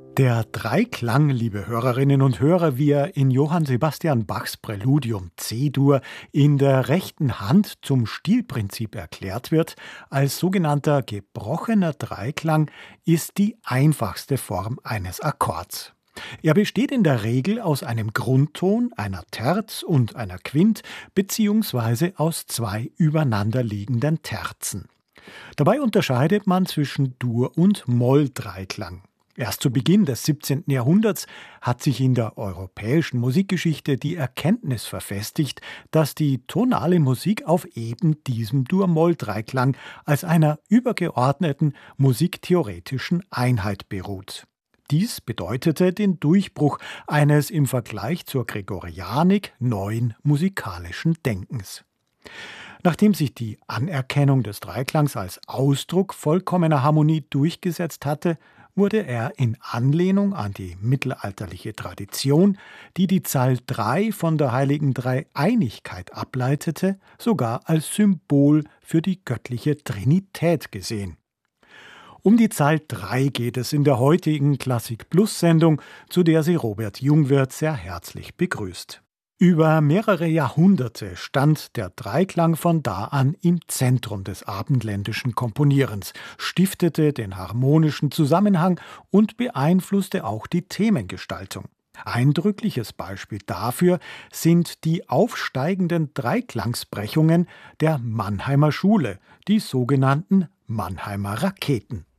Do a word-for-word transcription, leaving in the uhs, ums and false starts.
Der Dreiklang, liebe Hörerinnen und Hörer, wie er in Johann Sebastian Bachs Präludium C-Dur in der rechten Hand zum Stilprinzip erklärt wird, als sogenannter gebrochener Dreiklang, ist die einfachste Form eines Akkords. Er besteht in der Regel aus einem Grundton, einer Terz und einer Quint beziehungsweise aus zwei übereinanderliegenden Terzen. Dabei unterscheidet man zwischen Dur- und Moll-Dreiklang. Erst zu Beginn des siebzehnten Jahrhunderts hat sich in der europäischen Musikgeschichte die Erkenntnis verfestigt, dass die tonale Musik auf eben diesem Dur-Moll-Dreiklang als einer übergeordneten musiktheoretischen Einheit beruht. Dies bedeutete den Durchbruch eines im Vergleich zur Gregorianik neuen musikalischen Denkens. Nachdem sich die Anerkennung des Dreiklangs als Ausdruck vollkommener Harmonie durchgesetzt hatte, wurde er in Anlehnung an die mittelalterliche Tradition, die die Zahl drei von der heiligen Dreieinigkeit ableitete, sogar als Symbol für die göttliche Trinität gesehen. Um die Zahl drei geht es in der heutigen Klassik-Plus-Sendung, zu der sie Robert Jungwirth sehr herzlich begrüßt. Über mehrere Jahrhunderte stand der Dreiklang von da an im Zentrum des abendländischen Komponierens, stiftete den harmonischen Zusammenhang und beeinflusste auch die Themengestaltung. Eindrückliches Beispiel dafür sind die aufsteigenden Dreiklangsbrechungen der Mannheimer Schule, die sogenannten Mannheimer Raketen.